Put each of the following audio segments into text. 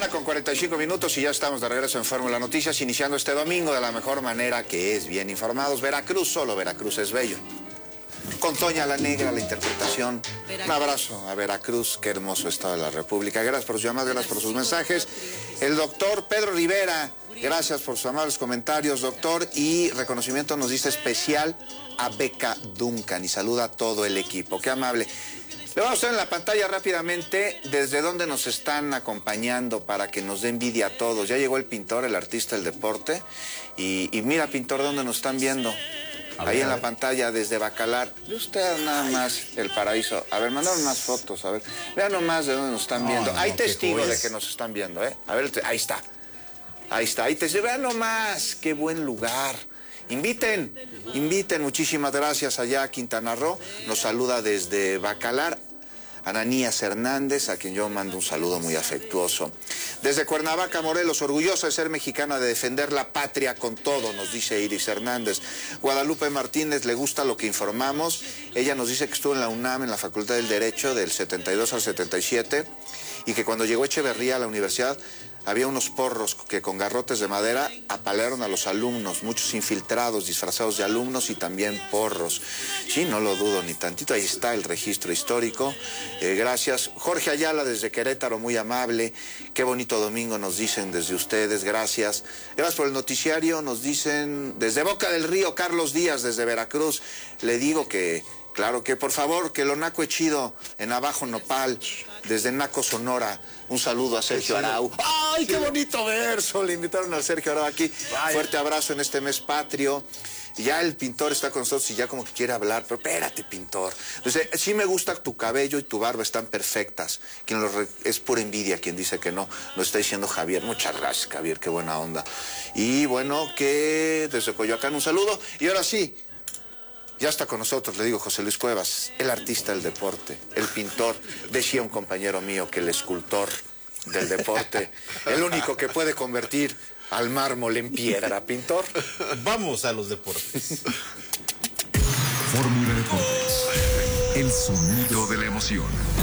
1:45 y ya estamos de regreso en Fórmula Noticias, iniciando este domingo de la mejor manera, que es bien informados. Veracruz, solo Veracruz es bello. Con Toña la Negra, la interpretación. Un abrazo a Veracruz, qué hermoso estado de la República. Gracias por sus llamadas, gracias por sus mensajes. El doctor Pedro Rivera, gracias por sus amables comentarios, doctor. Y reconocimiento nos dice especial a Beca Duncan y saluda a todo el equipo. Qué amable. Le vamos a ver en la pantalla rápidamente desde dónde nos están acompañando para que nos dé envidia a todos. Ya llegó el pintor, el artista del deporte. Y mira, pintor, ¿dónde nos están viendo? Ahí en la pantalla, desde Bacalar. Ve usted nada más el paraíso. A ver, mandaron más fotos, a ver. Vean nomás de dónde nos están viendo. Hay testigo de que nos están viendo, ¿eh? A ver, ahí está. Ahí está. Ahí te vean nomás, qué buen lugar. Inviten, muchísimas gracias allá a Quintana Roo. Nos saluda desde Bacalar Ananías Hernández, a quien yo mando un saludo muy afectuoso. Desde Cuernavaca, Morelos, orgullosa de ser mexicana, de defender la patria con todo, nos dice Iris Hernández. Guadalupe Martínez, le gusta lo que informamos. Ella nos dice que estuvo en la UNAM, en la Facultad del Derecho, del 72 al 77, y que cuando llegó Echeverría a la universidad, había unos porros que con garrotes de madera apalearon a los alumnos, muchos infiltrados disfrazados de alumnos y también porros. Sí, no lo dudo ni tantito, ahí está el registro histórico. Gracias. Jorge Ayala desde Querétaro, muy amable. Qué bonito domingo nos dicen desde ustedes, gracias. Gracias por el noticiario, nos dicen desde Boca del Río, Carlos Díaz desde Veracruz. Le digo que, claro que por favor, que lo naco es chido en Abajo Nopal, desde Naco, Sonora. Un saludo a Sergio Arau. ¡Ay, qué bonito verso! Le invitaron a Sergio Arau aquí. Vaya. Fuerte abrazo en este mes patrio. Ya el pintor está con nosotros y ya como que quiere hablar, pero espérate, pintor. Entonces, sí me gusta tu cabello y tu barba, están perfectas. Es pura envidia quien dice que no. Lo está diciendo Javier. Muchas gracias, Javier, qué buena onda. Y bueno, que desde Coyoacán un saludo. Y ahora sí, ya está con nosotros, le digo, José Luis Cuevas, el artista del deporte, el pintor. Decía un compañero mío que el escultor del deporte, el único que puede convertir al mármol en piedra, pintor. Vamos a los deportes. Fórmula Deportes, el sonido de la emoción.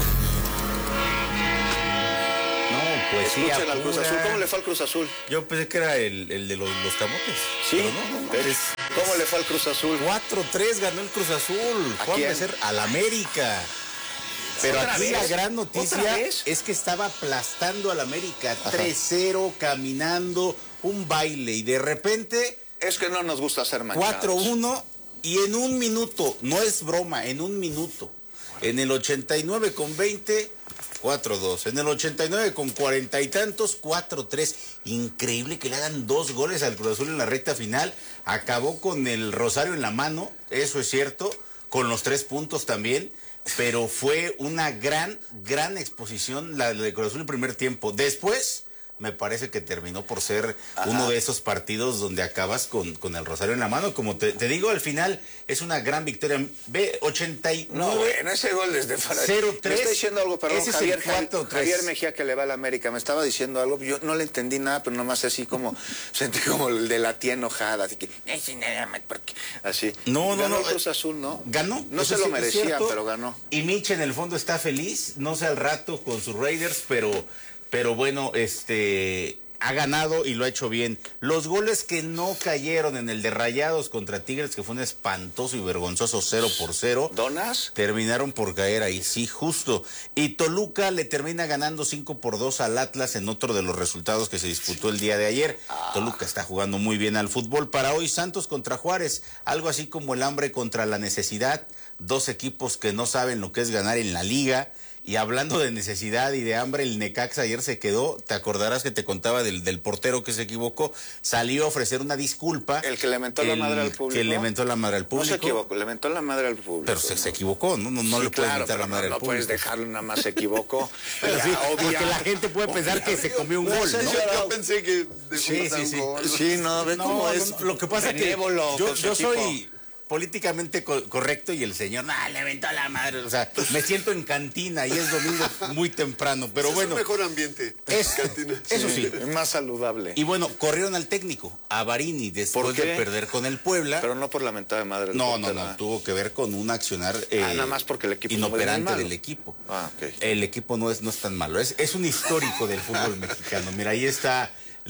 Pues sí, escuchen al Cruz Azul. ¿Cómo le fue al Cruz Azul? Yo pensé que era el de los camotes. Sí, no, ¿cómo le fue al Cruz Azul? 4-3 ganó el Cruz Azul. ¿A quién? Ser al América. Pero aquí la gran noticia es que estaba aplastando al América. 3-0, caminando, un baile. Y de repente... Es que no nos gusta hacer manchados. 4-1 y en un minuto, no es broma, en un minuto. En el 89 con 20... 4-2. En el 89 con 40 y tantos, 4-3. Increíble que le hagan 2 goles al Cruz Azul en la recta final. Acabó con el rosario en la mano, eso es cierto, con los 3 puntos también. Pero fue una gran exposición la de Cruz Azul el primer tiempo. Después, me parece que terminó por ser uno de esos partidos donde acabas con el rosario en la mano. Como te digo, al final es una gran victoria. Ve, 89. No, bueno, ese gol desde 0-3. Me está diciendo algo, perdón, Ese Javier, es el 4-3. Javier Mejía, que le va a la América, me estaba diciendo algo, yo no le entendí nada, pero nomás así como, sentí como el de la tía enojada, así que, así. No. El Cruz Azul, ¿no? Ganó. No se lo merecía, pero ganó. Y Mitch en el fondo está feliz, no sé al rato con sus Raiders, pero bueno, ha ganado y lo ha hecho bien. Los goles que no cayeron en el de Rayados contra Tigres, que fue un espantoso y vergonzoso 0-0. ¿Donas? Terminaron por caer ahí, sí, justo. Y Toluca le termina ganando 5-2 al Atlas en otro de los resultados que se disputó el día de ayer. Toluca está jugando muy bien al fútbol. Para hoy, Santos contra Juárez, algo así como el hambre contra la necesidad. 2 equipos que no saben lo que es ganar en la liga. Y hablando de necesidad y de hambre, el Necaxa ayer se quedó, te acordarás que te contaba del portero que se equivocó, salió a ofrecer una disculpa. El que le mentó la madre al público. Que le mentó la madre al público. No se equivocó, le mentó la madre al público. Pero se equivocó, no sí, le puedes mentar la madre al público. No puedes dejarlo, nada más se equivocó. Pero sí, porque la gente puede pensar que se comió un gol, ¿no? Yo pensé que sí. Sí, no, ve cómo es. Lo que pasa es que yo soy políticamente correcto y el señor, le aventó a la madre. O sea, me siento en cantina y es domingo muy temprano, pero bueno. Es un mejor ambiente. Cantina. Eso sí. Es más saludable. Y bueno, corrieron al técnico, a Varini, después de perder con el Puebla. Pero no por la mentada de madre. No, tuvo que ver con un accionar nada más porque el equipo inoperante del equipo. Ok. El equipo no es tan malo, es un histórico del fútbol mexicano. Mira, ahí está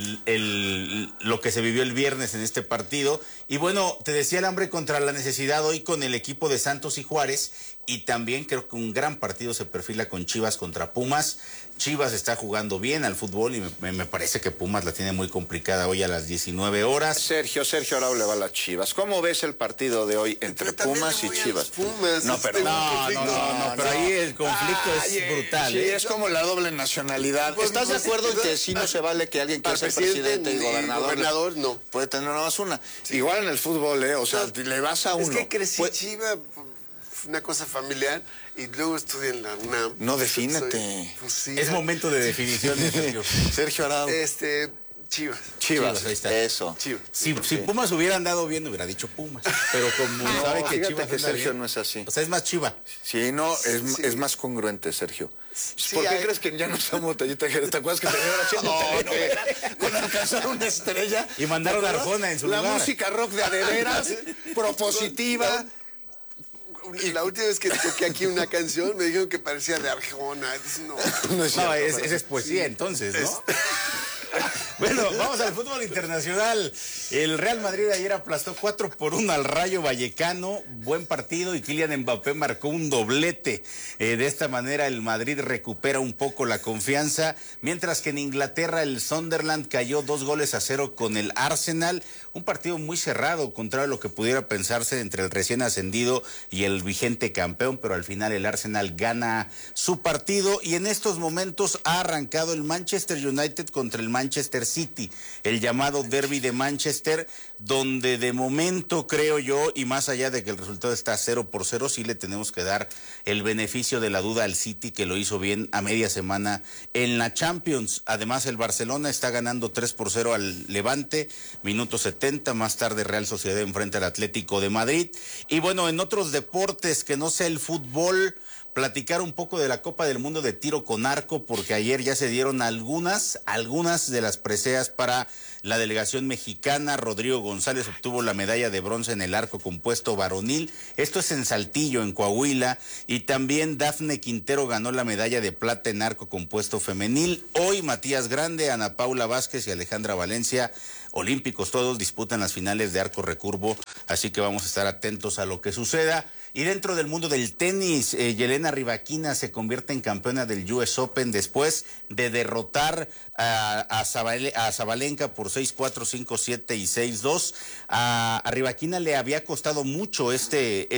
lo que se vivió el viernes en este partido. Y bueno, te decía, el hambre contra la necesidad hoy con el equipo de Santos y Juárez, y también creo que un gran partido se perfila con Chivas contra Pumas. Chivas está jugando bien al fútbol y me parece que Pumas la tiene muy complicada hoy a las 19 horas. Sergio Arau le va a las Chivas. ¿Cómo ves el partido de hoy entre Pumas y Chivas? No, pero ahí el conflicto es brutal. Sí, es como la doble nacionalidad. ¿Estás de acuerdo en que sí no se vale que alguien quiera ser presidente y gobernador? No. Puede tener nada más una. Sí. Igual en el fútbol, o sea, le vas a uno. Es que crecí Chivas, una cosa familiar, y luego estudié en la UNAM. No, defínete. Es momento de definiciones, Sergio. Sergio Arau. Chivas, ahí está. Eso. Chivas. Si Pumas hubiera andado bien, hubiera dicho Pumas. Pero como sabe que Chivas que Sergio bien, no es así. O sea, es más Chiva. Sí, no, es más congruente, Sergio. ¿Por qué crees que ya no somos botellita Jerez? ¿Te acuerdas que tenían haciendo telenovela con alcanzar una estrella? Y mandaron a Arjona en su lugar. La música rock de adeveras, propositiva. Y la última vez que toqué aquí una canción me dijeron que parecía de Arjona. No es cierto, esa es poesía entonces, ¿no? Bueno, vamos al fútbol internacional. El Real Madrid ayer aplastó 4-1 al Rayo Vallecano. Buen partido y Kylian Mbappé marcó un doblete. De esta manera el Madrid recupera un poco la confianza, mientras que en Inglaterra el Sunderland cayó 2-0 con el Arsenal. Un partido muy cerrado, contrario a lo que pudiera pensarse entre el recién ascendido y el vigente campeón, pero al final el Arsenal gana su partido y en estos momentos ha arrancado el Manchester United contra el Manchester City, el llamado Derby de Manchester, donde de momento creo yo, y más allá de que el resultado está 0-0, sí le tenemos que dar el beneficio de la duda al City, que lo hizo bien a media semana en la Champions. Además el Barcelona está ganando 3-0 al Levante, minuto 70, más tarde Real Sociedad enfrenta al Atlético de Madrid. Y bueno, en otros deportes que no sea el fútbol, platicar un poco de la Copa del Mundo de tiro con arco, porque ayer ya se dieron algunas de las preseas para la delegación mexicana. Rodrigo González obtuvo la medalla de bronce en el arco compuesto varonil. Esto es en Saltillo, en Coahuila. Y también Dafne Quintero ganó la medalla de plata en arco compuesto femenil. Hoy Matías Grande, Ana Paula Vázquez y Alejandra Valencia, olímpicos todos, disputan las finales de arco recurvo, así que vamos a estar atentos a lo que suceda. Y dentro del mundo del tenis, Yelena Rybakina se convierte en campeona del US Open después de derrotar a Sabalenka por 6-4, 5-7 y 6-2. A Rybakina le había costado mucho este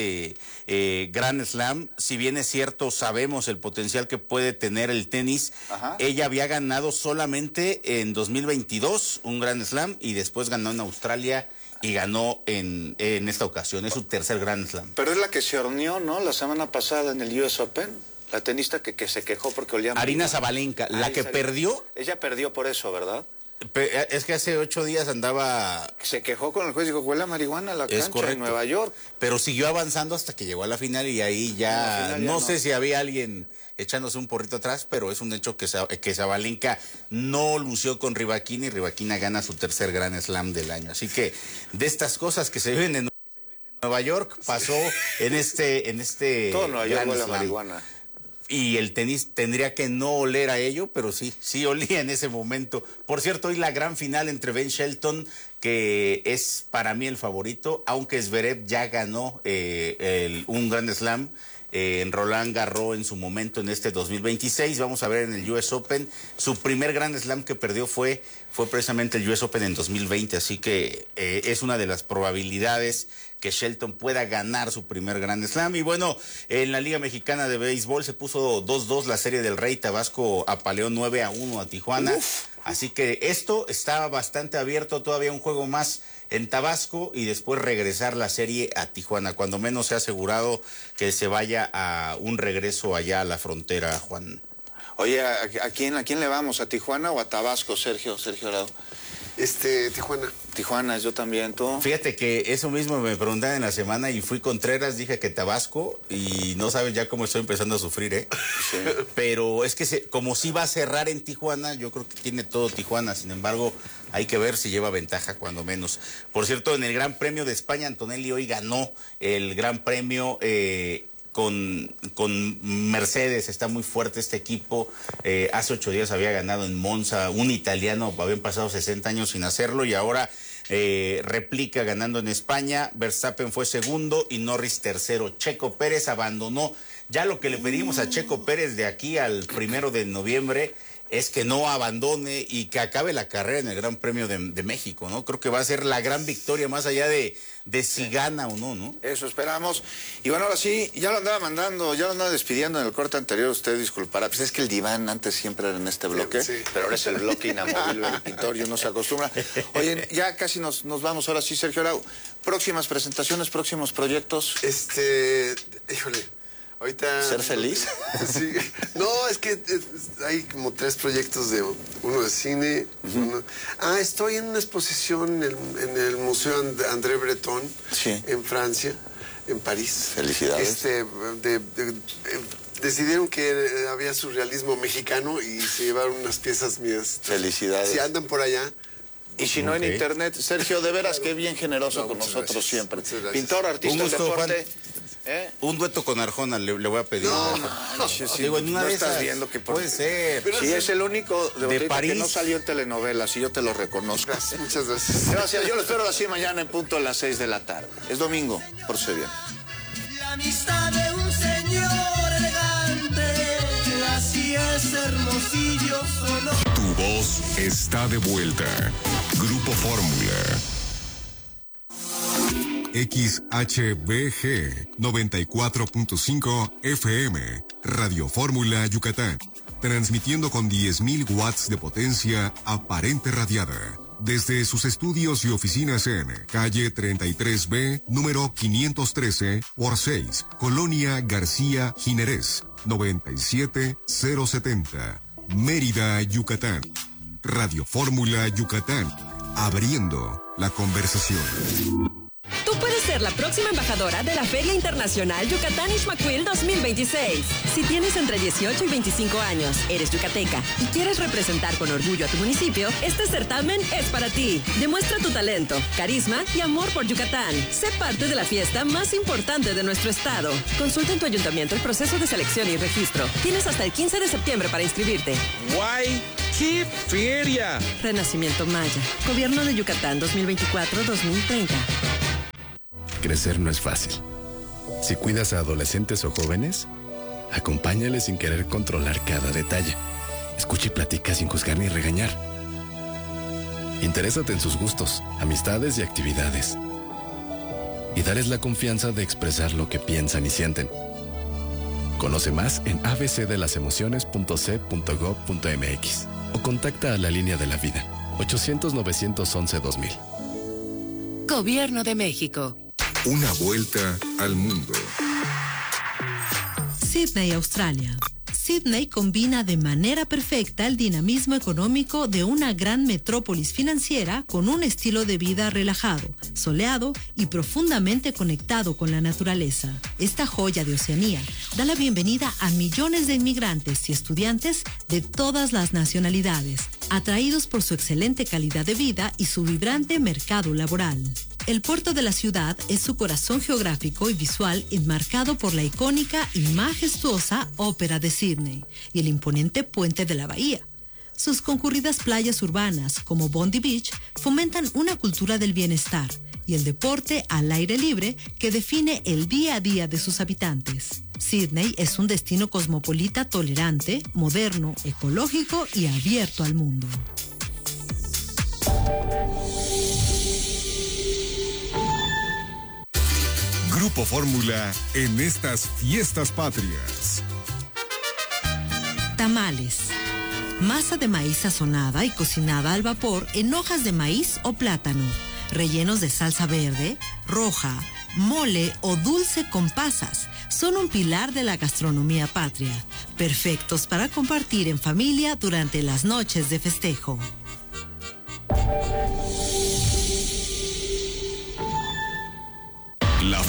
Grand Slam. Si bien es cierto, sabemos el potencial que puede tener el tenis. Ajá. Ella había ganado solamente en 2022 un Grand Slam y después ganó en Australia y ganó en esta ocasión. Es su tercer Grand Slam. Pero es la que se horneó, ¿no? La semana pasada en el US Open. La tenista que se quejó porque olía... Aryna Sabalenka, la que perdió... Ella perdió por eso, ¿verdad? Es que hace 8 días andaba... Se quejó con el juez y dijo, huele a marihuana a la cancha en Nueva York. Pero siguió avanzando hasta que llegó a la final y ahí ya... No sé si había alguien echándose un porrito atrás, pero es un hecho que Sabalenka no lució con Rybakina y Rybakina gana su tercer Grand Slam del año. Así que de estas cosas que se viven en Nueva York pasó en este todo Nueva York huele a marihuana. Y el tenis tendría que no oler a ello, pero sí olía en ese momento. Por cierto, hoy la gran final entre Ben Shelton, que es para mí el favorito, aunque Zverev ya ganó un Grand Slam en Roland Garros en su momento en este 2026. Vamos a ver en el US Open. Su primer Grand Slam que perdió fue precisamente el US Open en 2020, así que es una de las probabilidades que Shelton pueda ganar su primer Grand Slam. Y bueno, en la Liga Mexicana de Béisbol se puso 2-2 la Serie del Rey. Tabasco apaleó 9-1 a Tijuana. Así que esto está bastante abierto, todavía un juego más en Tabasco y después regresar la serie a Tijuana. Cuando menos se ha asegurado que se vaya a un regreso allá a la frontera, Juan. Oye, ¿a quién le vamos? ¿A Tijuana o a Tabasco, Sergio Arau? Tijuana. Tijuana, yo también, ¿tú? Fíjate que eso mismo me preguntaban en la semana y fui Contreras, dije que Tabasco y no sabes ya cómo estoy empezando a sufrir, ¿eh? Sí. Pero es que como sí va a cerrar en Tijuana, yo creo que tiene todo Tijuana, sin embargo, hay que ver si lleva ventaja cuando menos. Por cierto, en el Gran Premio de España, Antonelli hoy ganó el Gran Premio con Mercedes, está muy fuerte este equipo. Hace 8 días había ganado en Monza, un italiano, habían pasado 60 años sin hacerlo y ahora replica ganando en España. Verstappen fue segundo y Norris tercero. Checo Pérez abandonó. Ya lo que le pedimos a Checo Pérez de aquí al 1 de noviembre es que no abandone y que acabe la carrera en el Gran Premio de México, ¿no? Creo que va a ser la gran victoria más allá de si gana o no, ¿no? Eso esperamos. Y bueno, ahora sí, ya lo andaba despidiendo en el corte anterior, usted disculpará. Pues es que el diván antes siempre era en este bloque, Sí. pero ahora es el bloque inamovible del pintor y uno se acostumbra. Oye, ya casi nos vamos, ahora sí, Sergio Arau. Próximas presentaciones, próximos proyectos. Híjole. Ahorita... ¿Ser feliz? Sí. No, es que hay como 3 proyectos, uno de cine. Estoy en una exposición en el Museo André Breton, sí, en Francia, en París. Felicidades. Decidieron que había surrealismo mexicano y se llevaron unas piezas mías. Felicidades. Si andan por allá. Y si no en internet, Sergio, de veras que bien generoso con nosotros gracias, siempre. muchas gracias. Pintor, artista, Un gusto, deporte. Un dueto con Arjona le voy a pedir. Digo, en una no de estás esas viendo que puede ser. Sí, es el único de París que no salió en telenovelas y yo te lo reconozco. Gracias, muchas gracias. Gracias, yo lo espero así mañana en punto a las 6 de la tarde. Es domingo, por si bien. La amistad de un señor elegante, así es Hermosillo solo. Tu voz está de vuelta. Grupo Fórmula. XHBG 94.5 FM, Radio Fórmula Yucatán, transmitiendo con 10.000 watts de potencia aparente radiada, desde sus estudios y oficinas en calle 33B, número 513 por 6, Colonia García Jiménez, 97070, Mérida, Yucatán. Radio Fórmula Yucatán, abriendo la conversación. Tú puedes ser la próxima embajadora de la Feria Internacional Yucatán Ixmaquil 2026. Si tienes entre 18 y 25 años, eres yucateca y quieres representar con orgullo a tu municipio, este certamen es para ti. Demuestra tu talento, carisma y amor por Yucatán. Sé parte de la fiesta más importante de nuestro estado. Consulta en tu ayuntamiento el proceso de selección y registro. Tienes hasta el 15 de septiembre para inscribirte. ¡Guay! ¡Qué feria! Renacimiento Maya. Gobierno de Yucatán 2024-2030. Crecer no es fácil. Si cuidas a adolescentes o jóvenes, acompáñales sin querer controlar cada detalle. Escucha y platica sin juzgar ni regañar. Interésate en sus gustos, amistades y actividades. Y dales la confianza de expresar lo que piensan y sienten. Conoce más en abcdelasemociones.c.gov.mx o contacta a la Línea de la Vida, 800-911-2000. Gobierno de México. Una vuelta al mundo. Sídney, Australia. Sídney combina de manera perfecta el dinamismo económico de una gran metrópolis financiera con un estilo de vida relajado, soleado y profundamente conectado con la naturaleza. Esta joya de Oceanía da la bienvenida a millones de inmigrantes y estudiantes de todas las nacionalidades, atraídos por su excelente calidad de vida y su vibrante mercado laboral. El puerto de la ciudad es su corazón geográfico y visual enmarcado por la icónica y majestuosa Ópera de Sídney y el imponente puente de la bahía. Sus concurridas playas urbanas, como Bondi Beach, fomentan una cultura del bienestar y el deporte al aire libre que define el día a día de sus habitantes. Sídney es un destino cosmopolita tolerante, moderno, ecológico y abierto al mundo. Grupo Fórmula en estas fiestas patrias. Tamales. Masa de maíz sazonada y cocinada al vapor en hojas de maíz o plátano, rellenos de salsa verde, roja, mole o dulce con pasas. Son un pilar de la gastronomía patria, perfectos para compartir en familia durante las noches de festejo.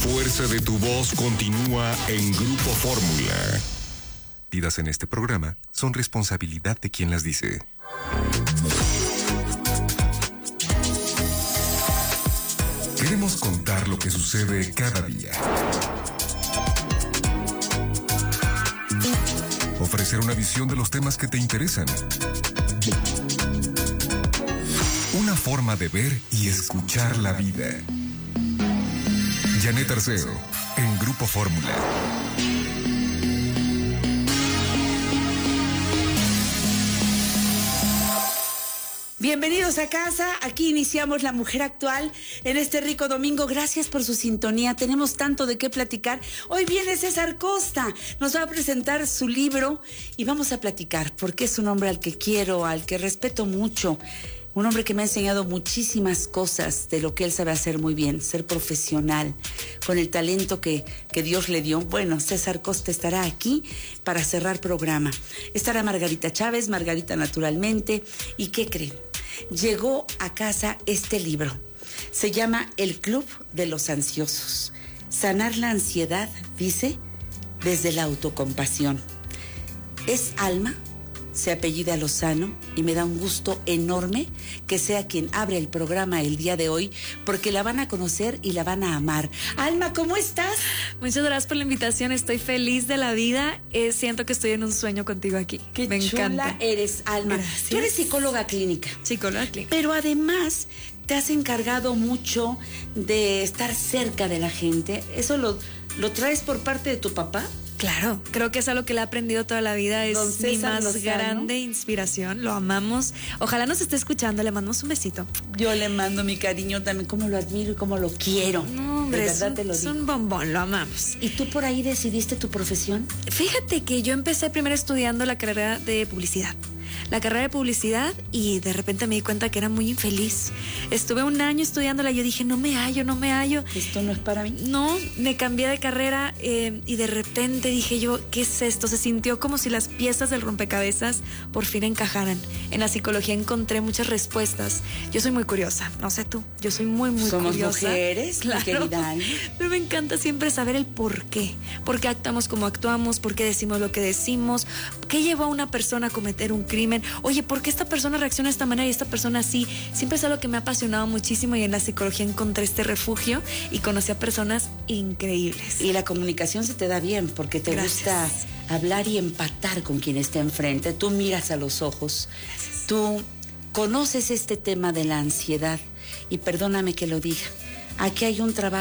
fuerza de tu voz continúa en Grupo Fórmula. En este programa son responsabilidad de quien las dice. Queremos contar lo que sucede cada día. Ofrecer una visión de los temas que te interesan. Una forma de ver y escuchar la vida. Janet Arceo, en Grupo Fórmula. Bienvenidos a casa, aquí iniciamos La Mujer Actual en este rico domingo. Gracias por su sintonía, tenemos tanto de qué platicar. Hoy viene César Costa, nos va a presentar su libro y vamos a platicar porque es un hombre al que quiero, al que respeto mucho. Un hombre que me ha enseñado muchísimas cosas de lo que él sabe hacer muy bien, ser profesional, con el talento que Dios le dio. Bueno, César Costa estará aquí para cerrar programa. Estará Margarita Chávez, Margarita Naturalmente. ¿Y qué creen? Llegó a casa este libro. Se llama El Club de los Ansiosos. Sanar la ansiedad, dice, desde la autocompasión. Es Alma, se apellida Lozano, y me da un gusto enorme que sea quien abre el programa el día de hoy, porque la van a conocer y la van a amar. Alma, ¿cómo estás? Muchas gracias por la invitación, estoy feliz de la vida, siento que estoy en un sueño contigo aquí. Qué me chula encanta. Eres, Alma. Gracias. Tú eres psicóloga clínica. Psicóloga clínica. Pero además te has encargado mucho de estar cerca de la gente. ¿Eso lo traes por parte de tu papá? Claro, creo que es algo que le he aprendido toda la vida, es mi más Lozano. grande inspiración, lo amamos. Ojalá nos esté escuchando, le mandamos un besito. Yo le mando mi cariño también, cómo lo admiro y cómo lo quiero. No, hombre, de verdad te lo es digo. un bombón, lo amamos. ¿Y tú por ahí decidiste tu profesión? Fíjate que yo empecé primero estudiando la carrera de publicidad. Y de repente me di cuenta que era muy infeliz. Estuve un año estudiándola y yo dije, no me hallo. Esto no es para mí. No, me cambié de carrera y de repente dije yo, ¿qué es esto? Se sintió como si las piezas del rompecabezas por fin encajaran. En la psicología encontré muchas respuestas. Yo soy muy curiosa, no sé tú, yo soy muy curiosa. Somos mujeres, claro, querida Ana. pero me encanta siempre saber el por qué actuamos como actuamos, por qué decimos lo que decimos, qué llevó a una persona a cometer un crimen. Oye, ¿por qué esta persona reacciona de esta manera y esta persona así? Siempre es algo que me ha apasionado muchísimo y en la psicología encontré este refugio y conocí a personas increíbles. Y la comunicación se te da bien porque te gusta hablar y empatar con quien está enfrente. Tú miras a los ojos. Gracias. Tú conoces este tema de la ansiedad y perdóname que lo diga. Aquí hay un trabajo